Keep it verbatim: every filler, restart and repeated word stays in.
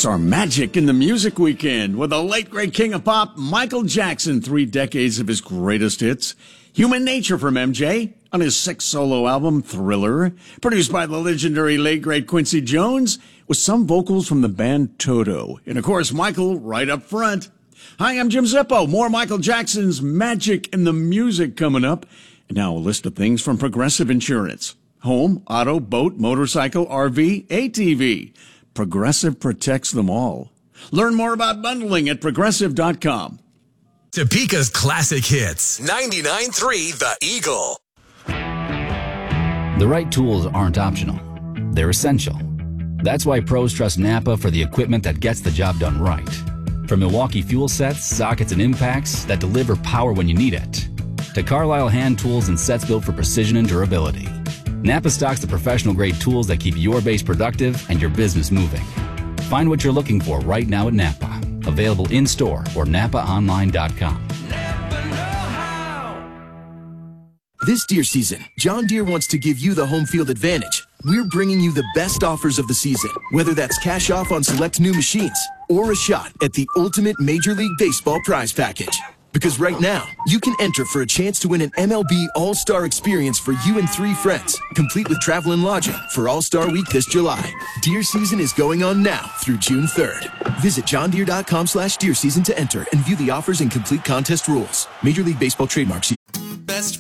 It's our Magic in the Music weekend with the late great king of pop, Michael Jackson, three decades of his greatest hits. Human Nature from M J on his sixth solo album, Thriller, produced by the legendary late great Quincy Jones, with some vocals from the band Toto. And of course, Michael right up front. Hi, I'm Jim Zippo. More Michael Jackson's Magic in the Music coming up. And now a list of things from Progressive Insurance. Home, auto, boat, motorcycle, R V, A T V. Progressive protects them all. Learn more about bundling at progressive dot com. Topeka's classic hits. ninety-nine point three The Eagle. The right tools aren't optional. They're essential. That's why pros trust Napa for the equipment that gets the job done right. From Milwaukee fuel sets, sockets, and impacts that deliver power when you need it, to Carlisle hand tools and sets built for precision and durability, Napa stocks the professional-grade tools that keep your base productive and your business moving. Find what you're looking for right now at Napa. Available in-store or napa online dot com. This deer season, John Deere wants to give you the home field advantage. We're bringing you the best offers of the season, whether that's cash off on select new machines or a shot at the ultimate Major League Baseball prize package. Because right now, you can enter for a chance to win an M L B All-Star experience for you and three friends, complete with travel and lodging for All-Star Week this July. Deer season is going on now through June third. Visit john deere dot com slash deer season to enter and view the offers and complete contest rules. Major League Baseball trademarks.